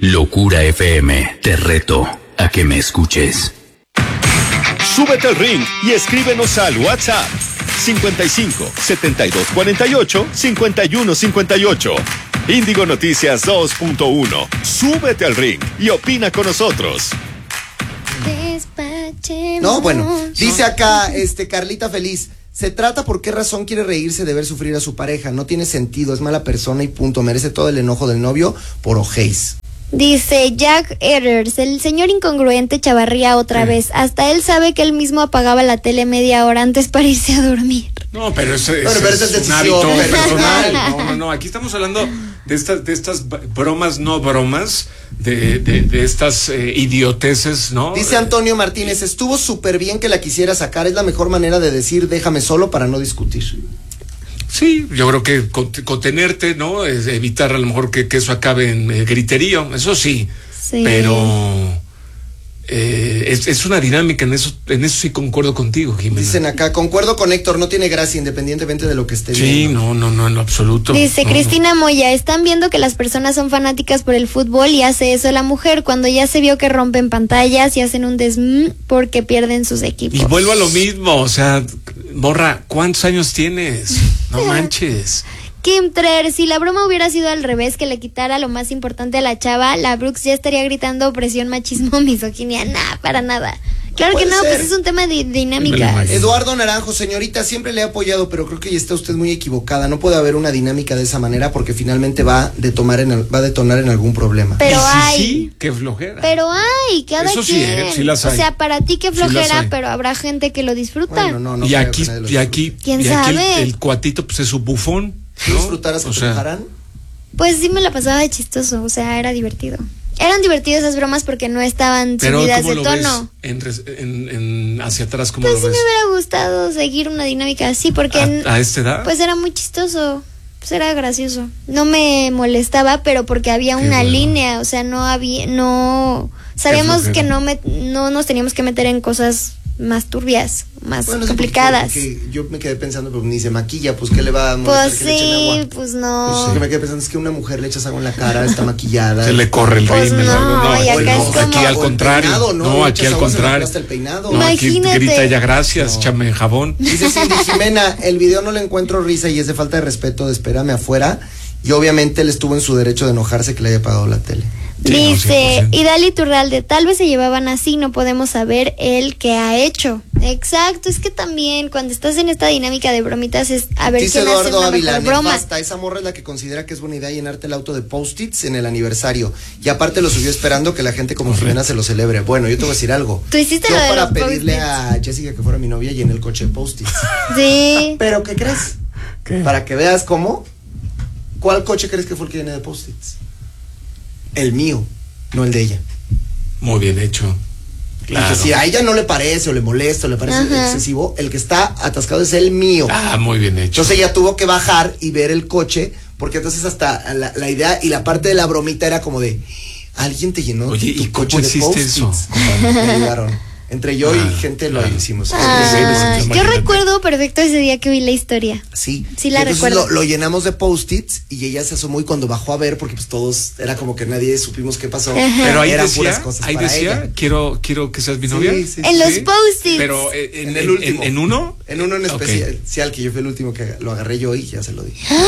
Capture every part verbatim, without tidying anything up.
Locura F M, te reto a que me escuches. Súbete al ring y escríbenos al WhatsApp cincuenta y cinco, setenta y dos cuarenta y ocho, cincuenta y uno cincuenta y ocho. Índigo Noticias dos punto uno. Súbete al ring y opina con nosotros. No, bueno, dice acá este Carlita Feliz. Se trata por qué razón quiere reírse de ver sufrir a su pareja. No tiene sentido, es mala persona y punto. Merece todo el enojo del novio por ojéis. Dice Jack Edders, el señor incongruente chavarría otra sí. vez. Hasta él sabe que él mismo apagaba la tele media hora antes para irse a dormir. No, pero eso, eso bueno, pero es, es un hábito personal. No, no, no. Aquí estamos hablando de estas, de estas bromas, no bromas, de, de, de estas eh, idioteces, ¿no? Dice Antonio Martínez, estuvo súper bien que la quisiera sacar. Es la mejor manera de decir déjame solo para no discutir. Sí, yo creo que contenerte, ¿no? Es evitar a lo mejor que, que eso acabe en eh, griterío, eso sí, sí. pero eh, es, es una dinámica, en eso en eso sí concuerdo contigo, Jimena. Dicen acá, concuerdo con Héctor, no tiene gracia independientemente de lo que esté sí, viendo. Sí, no, no, no, en lo absoluto. Dice no, Cristina no. Moya, están viendo que las personas son fanáticas por el fútbol y hace eso la mujer cuando ya se vio que rompen pantallas y hacen un desm porque pierden sus equipos. Y vuelvo a lo mismo, o sea, morra, ¿cuántos años tienes? No manches. Kim Trer, si la broma hubiera sido al revés, que le quitara lo más importante a la chava, la Brooks ya estaría gritando opresión, machismo, misoginia. Nah, para nada. Claro que no, ser. Pues es un tema de dinámica. Eduardo Naranjo, señorita, siempre le he apoyado, pero creo que ya está usted muy equivocada. No puede haber una dinámica de esa manera porque finalmente va a detonar en, el, va a detonar en algún problema. Pero sí, hay. Sí, qué flojera. Pero hay, cada Eso quien. Sí, eh, sí las hay. O sea, para ti qué flojera, sí pero habrá gente que lo disfruta. Bueno, no, no y, aquí, y aquí, ¿quién y sabe? aquí el, el cuatito pues es su bufón. ¿No ¿no? disfrutaras que o te sea, dejaran? Pues sí me la pasaba de chistoso, o sea, era divertido. Eran divertidas esas bromas porque no estaban pero subidas ¿cómo de lo tono. Ves en, en, en hacia atrás cómo pues lo sí ves? me hubiera gustado seguir una dinámica así porque ¿A, a esta edad? Pues era muy chistoso, pues era gracioso. No me molestaba, pero porque había Qué una bueno. línea, o sea, no había, no sabíamos que no me, no nos teníamos que meter en cosas más turbias, más bueno, complicadas. Sí, yo me quedé pensando, pues ni se maquilla, pues qué le va a molestar pues que le echen sí, agua. pues no. Pues, que me quedé pensando es que una mujer le echas agua en la cara, está maquillada. Se le corre el pues rímel. No, no, y acá no, es como... aquí al contrario. Peinado, no, no, aquí al contrario. El peinado. No, aquí Imagínate. grita ella gracias, no. Échame jabón. Dice Cindy Jimena, el video no le encuentro risa y es de falta de respeto de espérame afuera. Y obviamente él estuvo en su derecho de enojarse que le haya apagado la tele. Sí, dice, no, Idali Turralde, tal vez se llevaban así, no podemos saber él qué ha hecho. Exacto, es que también cuando estás en esta dinámica de bromitas es a ver dice quién Eduardo hace una Ávila, mejor broma. Basta, esa morra es la que considera que es buena idea llenarte el auto de post-its en el aniversario. Y aparte lo subió esperando que la gente como Jimena se lo celebre. Bueno, yo te voy a decir algo. Tú hiciste yo lo de para los pedirle a Jessica que fuera mi novia llené el coche de post-its. Sí. ¿Pero qué crees? ¿Qué? Para que veas cómo. ¿Cuál coche crees que fue el que llené de post-its? El mío, no el de ella. Muy bien hecho. Claro. Entonces, si a ella no le parece o le molesta o le parece Ajá. excesivo, el que está atascado es el mío. Ah, muy bien hecho. Entonces ella tuvo que bajar y ver el coche, porque entonces hasta la, la idea y la parte de la bromita era como de, alguien te llenó Oye, tu ¿y coche cómo de hiciste eso? Me ayudaron. Entre yo ah, y gente lo claro. hicimos. Ah, yo recuerdo perfecto ese día que vi la historia. Sí. Sí la recuerdo. Lo, lo llenamos de post-its y ella se asomó y cuando bajó a ver, porque pues todos, era como que nadie supimos qué pasó. Ajá. Pero ahí eran decía, puras cosas ahí para decía, ella. quiero, quiero que seas mi novia. Sí, sí, en sí. los post-its. Pero en, en, en el en, último. En, ¿En uno? En uno en okay. especial, que yo fui el último que lo agarré yo y ya se lo di. ¡Ah!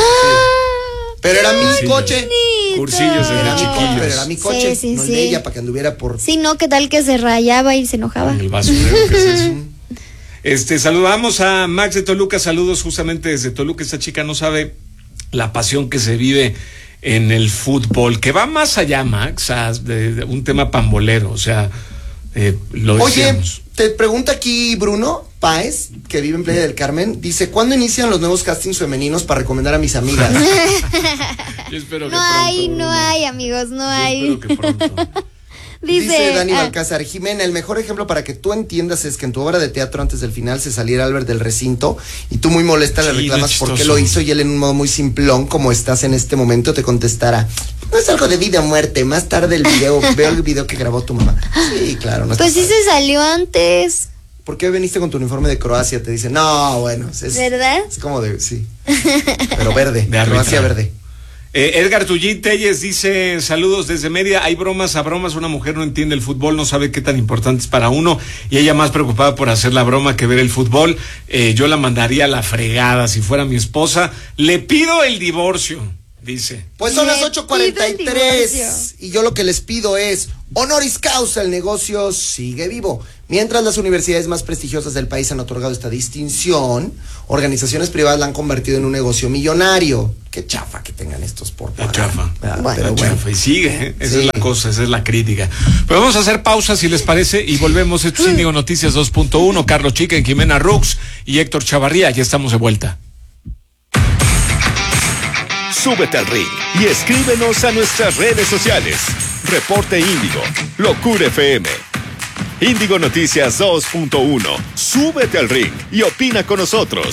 Sí. Pero era mi Cursillos. coche. Cursillos de era mi chiquillos. Pero era mi coche, sí, sí, no el sí. de ella, para que anduviera por... Sí, no, ¿qué tal que se rayaba y se enojaba? En el basurero, ¿qué es eso? Este, saludamos a Max de Toluca, saludos justamente desde Toluca. Esta chica no sabe la pasión que se vive en el fútbol, que va más allá, Max, a, de, de un tema pambolero, o sea, eh, lo decíamos. Oye, te pregunta aquí Bruno Páez, que vive en Playa del Carmen, dice, ¿cuándo inician los nuevos castings femeninos para recomendar a mis amigas? Yo espero que no pronto, hay, Bruno. no hay, amigos, no Yo hay. espero que pronto. Dice, Dice Dani ah, Balcázar, Jimena, el mejor ejemplo para que tú entiendas es que en tu obra de teatro antes del final se saliera Albert del recinto y tú muy molesta le Sí, reclamas no por qué chistoso. lo hizo y él en un modo muy simplón como estás en este momento te contestará, no es algo de vida o muerte, más tarde el video, veo el video que grabó tu mamá. Sí, claro. No pues sí se salió antes. ¿Por qué viniste con tu uniforme de Croacia? Te dice, no, bueno, es, ¿verdad? es como de, sí, pero verde, De Croacia árbitra. verde. Eh, Edgar Tullín Telles dice, saludos desde Mérida, hay bromas a bromas, una mujer no entiende el fútbol, no sabe qué tan importante es para uno, y ella más preocupada por hacer la broma que ver el fútbol. Eh, yo la mandaría a la fregada si fuera mi esposa. Le pido el divorcio, dice. Pues son las ocho cuarenta y tres y yo lo que les pido es honoris causa, el negocio sigue vivo. Mientras las universidades más prestigiosas del país han otorgado esta distinción, organizaciones privadas la han convertido en un negocio millonario. Qué chafa que tengan estos por La chafa. Ah, Bueno. pero La bueno. chafa. Y sigue, ¿eh? Esa Sí. es la cosa, esa es la crítica. Pero vamos a hacer pausa si les parece y volvemos. Esto es Índigo Noticias dos punto uno, Carlos Chicken, Jimena Rux y Héctor Chavarría. Ya estamos de vuelta. Súbete al ring y escríbenos a nuestras redes sociales. Reporte Índigo, Locura F M. Índigo Noticias dos punto uno. Súbete al ring y opina con nosotros.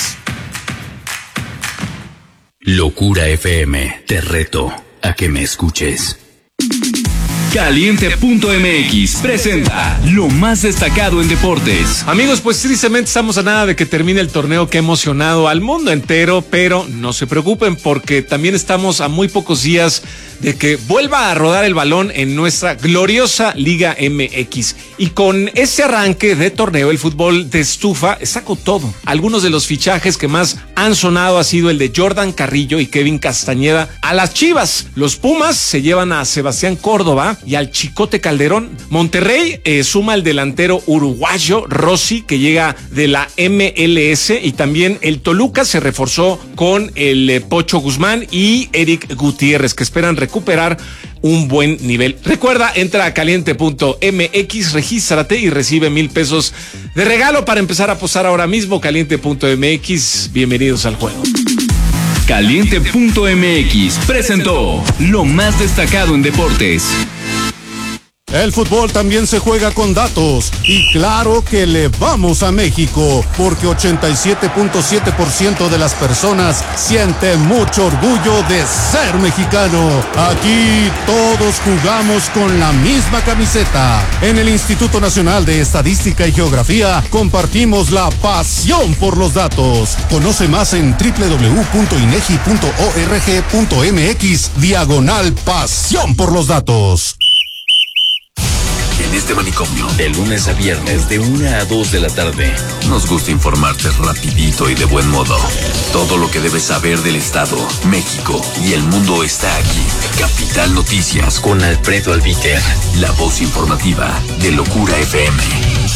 Locura F M, te reto a que me escuches. Caliente punto M X presenta lo más destacado en deportes. Amigos, pues tristemente estamos a nada de que termine el torneo que ha emocionado al mundo entero, pero no se preocupen porque también estamos a muy pocos días de que vuelva a rodar el balón en nuestra gloriosa Liga M X. Y con este arranque de torneo, el fútbol de estufa está con todo. Algunos de los fichajes que más han sonado ha sido el de Jordan Carrillo y Kevin Castañeda a las Chivas. Los Pumas se llevan a Sebastián Córdoba y al Chicote Calderón. Monterrey eh, suma al delantero uruguayo Rossi, que llega de la M L S, y también el Toluca se reforzó con el eh, Pocho Guzmán y Eric Gutiérrez, que esperan recuperar un buen nivel. Recuerda, entra a caliente punto M X, regístrate y recibe mil pesos de regalo para empezar a apostar ahora mismo. caliente punto M X, bienvenidos al juego. Caliente punto M X presentó lo más destacado en deportes. El fútbol también se juega con datos y claro que le vamos a México porque ochenta y siete punto siete por ciento de las personas siente mucho orgullo de ser mexicano. Aquí todos jugamos con la misma camiseta. En el Instituto Nacional de Estadística y Geografía compartimos la pasión por los datos. Conoce más en doble u doble u doble u punto inegi punto org punto M X diagonal pasión por los datos. En este manicomio, de lunes a viernes, de una a dos de la tarde, nos gusta informarte rapidito y de buen modo. Todo lo que debes saber del Estado, México y el mundo está aquí. Capital Noticias con Alfredo Albíter, la voz informativa de Locura F M.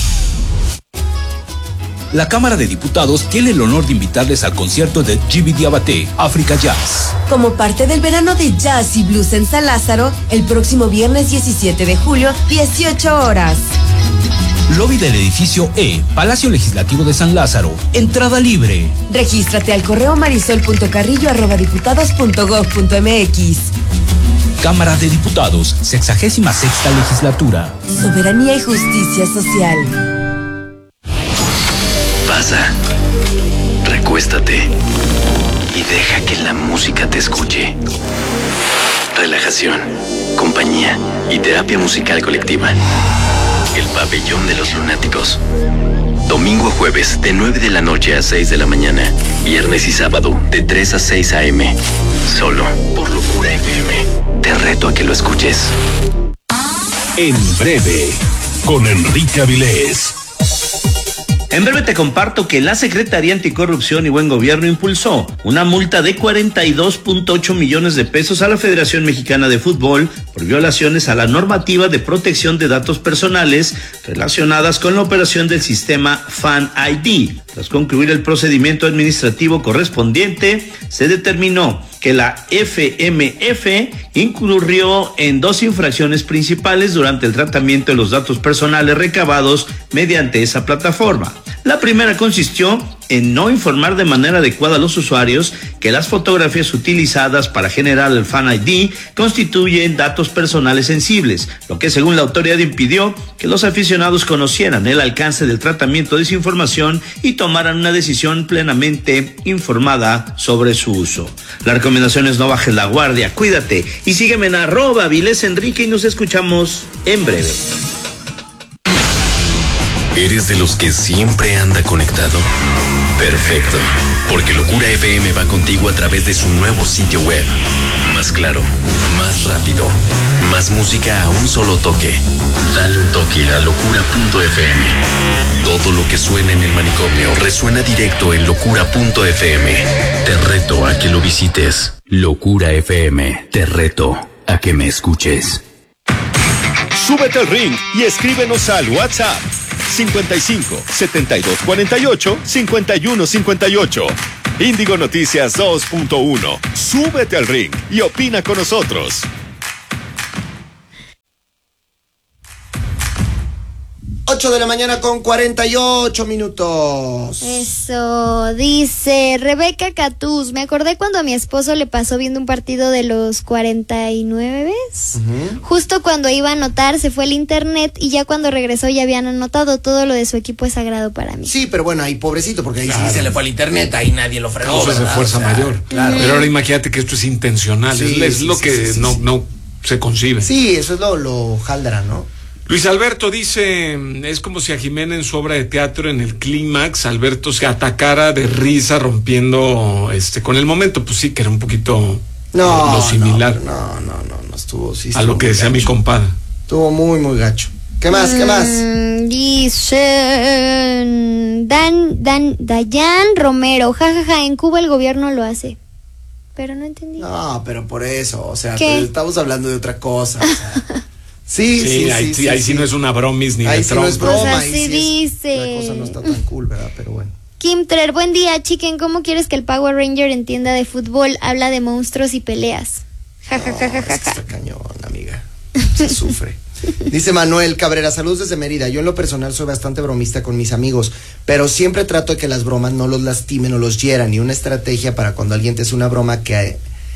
La Cámara de Diputados tiene el honor de invitarles al concierto de Djiby Diabaté, África Jazz. Como parte del verano de jazz y blues en San Lázaro, el próximo viernes diecisiete de julio, dieciocho horas. Lobby del edificio E, Palacio Legislativo de San Lázaro. Entrada libre. Regístrate al correo marisol punto carrillo arroba diputados punto gob punto m x. Cámara de Diputados, sexagésima sexta legislatura. Soberanía y justicia social. Pasa, recuéstate y deja que la música te escuche. Relajación, compañía y terapia musical colectiva. El pabellón de los lunáticos. Domingo a jueves de nueve de la noche a seis de la mañana. Viernes y sábado de tres a seis a eme. Solo por Locura F M. Te reto a que lo escuches. En breve, con Enrique Avilés. En breve te comparto que la Secretaría Anticorrupción y Buen Gobierno impulsó una multa de cuarenta y dos punto ocho millones de pesos a la Federación Mexicana de Fútbol por violaciones a la normativa de protección de datos personales relacionadas con la operación del sistema Fan I D. Tras concluir el procedimiento administrativo correspondiente, se determinó que la F M F incurrió en dos infracciones principales durante el tratamiento de los datos personales recabados mediante esa plataforma. La primera consistió en no informar de manera adecuada a los usuarios que las fotografías utilizadas para generar el Fan I D constituyen datos personales sensibles, lo que según la autoridad impidió que los aficionados conocieran el alcance del tratamiento de esa información y tomaran una decisión plenamente informada sobre su uso. La recomendación es no bajes la guardia, cuídate y sígueme en arroba Avilés Enrique y nos escuchamos en breve. ¿Eres de los que siempre anda conectado? Perfecto, porque Locura F M va contigo a través de su nuevo sitio web, Más claro, más rápido, más música a un solo toque. Dale un toque a locura punto efe eme. Todo lo que suena en el manicomio resuena directo en locura punto efe eme. Te reto a que lo visites. Locura F M. Te reto a que me escuches. Súbete al ring y escríbenos al WhatsApp cincuenta y cinco, setenta y dos cuarenta y ocho, cincuenta y uno cincuenta y ocho. Índigo Noticias dos punto uno. Súbete al ring y opina con nosotros. ocho de la mañana con cuarenta y ocho minutos. Eso, dice Rebeca Catús. Me acordé cuando a mi esposo le pasó viendo un partido de los cuarenta y nueve. Uh-huh. Justo cuando iba a anotar se fue el internet y ya cuando regresó ya habían anotado. Todo lo de su equipo es sagrado para mí. Sí, pero bueno, ahí pobrecito, porque ahí claro. sí se le fue al internet, ahí nadie lo fregó. Cosas de fuerza o sea, mayor. Claro. Pero ahora imagínate que esto es intencional, sí, es, es sí, lo sí, que sí, sí, no, sí. no se concibe. Sí, eso es lo, lo jaldra, ¿no? Luis Alberto dice, es como si a Jimena en su obra de teatro en el clímax, Alberto se atacara de risa rompiendo este con el momento, pues sí que era un poquito no, lo similar. No, no, no, no, no estuvo, sí, a lo que decía gacho. Mi compadre. Estuvo muy, muy gacho. ¿Qué más? ¿Qué más? Mm, dice Dan, Dan, Dayan Romero, jajaja, ja, ja, en Cuba el gobierno lo hace. Pero no entendí. No, pero por eso, o sea, ¿qué? Estamos hablando de otra cosa, o sea. Sí, sí, sí, ahí sí, sí, sí, ahí sí. sí no es una bromis ni ahí de sí Trump. No es broma, pues ahí así sí dice. Es, la cosa no está tan cool, ¿verdad? Pero bueno. Kim Trer, buen día, chiquen. ¿Cómo quieres que el Power Ranger entienda de fútbol? Habla de monstruos y peleas. Ja, ja, ja, ja, ja, ja. Es que está cañón, amiga. Se sufre. Dice Manuel Cabrera, saludos desde Mérida. Yo en lo personal soy bastante bromista con mis amigos, pero siempre trato de que las bromas no los lastimen o los hieran. Y una estrategia para cuando alguien te hace una broma que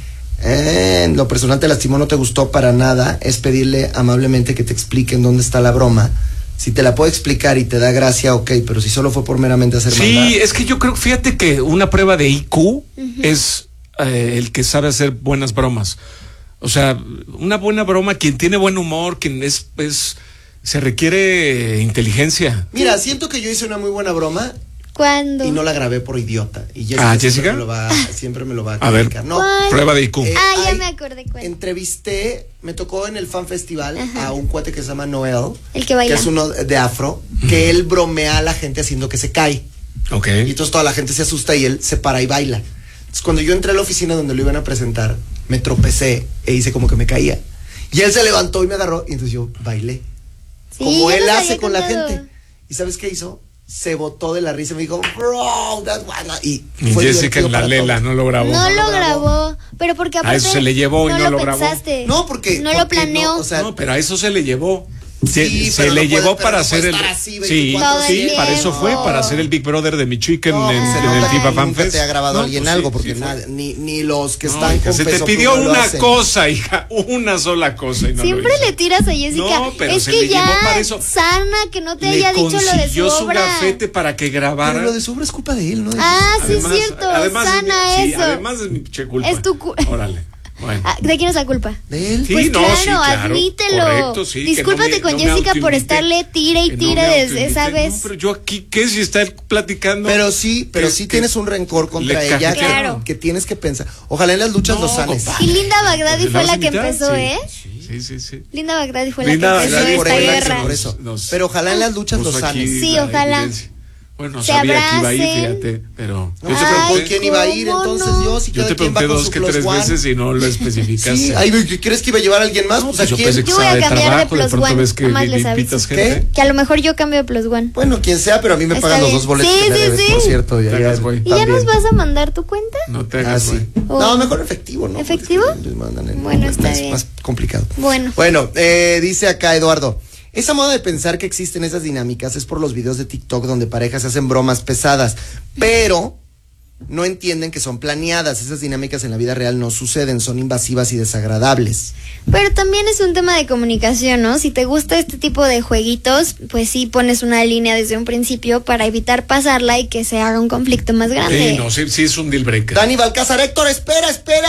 eh, en lo personal te lastimó, no te gustó para nada, es pedirle amablemente que te expliquen dónde está la broma. Si te la puedo explicar y te da gracia, ok, pero si solo fue por meramente hacer sí, maldad. es que yo creo, fíjate que una prueba de I Q uh-huh. es eh, el que sabe hacer buenas bromas. O sea, una buena broma, quien tiene buen humor, quien es, es se requiere inteligencia. Mira, siento que yo hice una muy buena broma. ¿Cuándo? Y no la grabé por idiota. Y Jessica, ah, siempre, Jessica? Me lo va, siempre me lo va a A ver, no, prueba de I Q. Eh, ah, ya me acordé cuál. Entrevisté, me tocó en el Fan Festival Ajá. a un cuate que se llama Noel. El que baila. Que es uno de afro, que él bromea a la gente haciendo que se cae. Ok. Y entonces toda la gente se asusta y él se para y baila. Entonces cuando yo entré a la oficina donde lo iban a presentar, me tropecé e hice como que me caía. Y él se levantó y me agarró y entonces yo bailé. Sí, como él hace con la gente. ¿Y sabes qué hizo? Se botó de la risa y me dijo, bro, that's one. Y, y fue Jessica en la lela no lo grabó. No, no lo grabó, pero porque aparte a eso se le llevó no y no lo, lo grabó. pensaste. No, porque no porque lo planeó. No, o sea, no, pero a eso se le llevó. Sí, se se le no llevó puede, para no hacer el así, sí, sí, para eso fue, para hacer el Big Brother de mi chicken no, en, se en nota el FIFA que Fan nunca Fest. te ha grabado no, alguien pues algo sí, porque sí nada, ni ni los que no, están hija, con se te peso pidió pluma una lo cosa, hija, una sola cosa y no siempre lo hizo. le tiras a Jessica. No, pero es se que le ya llevó para eso. sana que no te le haya dicho lo de su consiguió su obra. gafete para que grabara. Pero lo de su obra es culpa de él, ¿no? Ah, sí además, es cierto, además sana es mi, eso. Sí, además es mi pinche culpa. Es tu culpa. Órale. Bueno. Ah, ¿de quién es la culpa? De él. Sí, Pues no, claro, sí, claro, admítelo. correcto, sí, Discúlpate que no me, con no Jessica me por estarle tire y que tire no me desde esa autoinvité. vez. No, pero yo aquí, ¿qué? Si está él platicando. Pero sí, pero que, sí que tienes un rencor contra le ella claro. que, que tienes que pensar. Ojalá en las luchas No, lo sanes. compadre. Y Linda Bagdadi ¿Le fue vas la a que invitar? empezó, Sí. ¿eh? Sí, sí, sí. Linda Bagdadi fue Linda la que empezó Bagdadi por esta ahí, guerra. por eso. Nos- Pero ojalá en las luchas lo puso aquí sanes. Sí, la ojalá. evidencia. Bueno, no Se sabía que iba a ir, abracen. fíjate, pero No, yo te Ay, pregunté, ¿por quién iba a ir? ¿cómo Entonces no? yo, si yo cada te quien va pregunté con dos su que plus tres one. veces y no lo especificaste. Sí, ay, ¿qué crees que iba a llevar a alguien más? No, Pues pues yo ¿a quién? pensé que Yo voy a estaba de cambiar de trabajo, de plus pronto one, ves que nomás les invitas aviso. gente. Que a lo mejor yo cambio de plus one. Bueno, quien sea, pero a mí me Está pagan los bien. dos boletos Sí, que me sí, debes, sí. por cierto. Te hagas, güey. ¿Y ya nos vas a mandar tu cuenta? No te Ah, hagas, sí. güey. Oh. No, mejor efectivo, ¿no? ¿Efectivo? Porque les mandan en- Bueno, está es bien. más complicado. Bueno. Bueno, eh, dice acá Eduardo. Esa moda de pensar que existen esas dinámicas es por los videos de TikTok donde parejas hacen bromas pesadas, pero no entienden que son planeadas. Esas dinámicas en la vida real no suceden, son invasivas y desagradables. Pero también es un tema de comunicación, ¿no? Si te gusta este tipo de jueguitos, pues sí pones una línea desde un principio para evitar pasarla y que se haga un conflicto más grande. Sí, no, sí, sí es un deal breaker. Dani Balcázar, Héctor, espera, espera.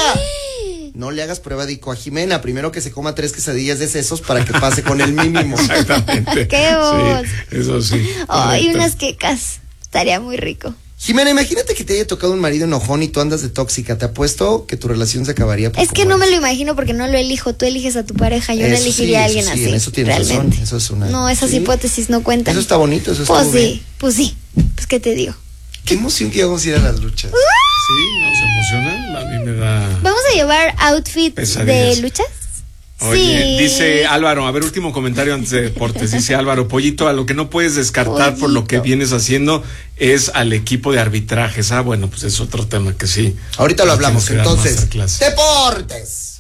No le hagas prueba de I Q a Jimena. Primero que se coma tres quesadillas de sesos para que pase con el mínimo. Exactamente. ¡Qué voz! Sí, eso sí. Ay, correcto. unas quecas. Estaría muy rico. Jimena, imagínate que te haya tocado un marido enojón y tú andas de tóxica. Te apuesto que tu relación se acabaría. Es que no me lo imagino porque no lo elijo. Tú eliges a tu pareja. Yo no Eso elegiría sí, a eso alguien sí, así. en eso tienes realmente. razón. Eso es una. No, esas ¿sí? hipótesis no cuentan. Eso está bonito, eso está Pues muy sí, bien. pues sí. Pues qué te digo. Qué emoción que íbamos a ir a las luchas. Sí, ¿no se emociona? A mí me da... ¿Vamos a llevar outfit Pesadillas. de luchas? Oye, Sí. dice Álvaro, a ver, último comentario antes de deportes. Dice Álvaro, Pollito, a lo que no puedes descartar Pollito. por lo que vienes haciendo es al equipo de arbitrajes. Ah, bueno, pues es otro tema que sí. Ahorita lo Nos hablamos. tienes que dar Entonces, masterclass. deportes.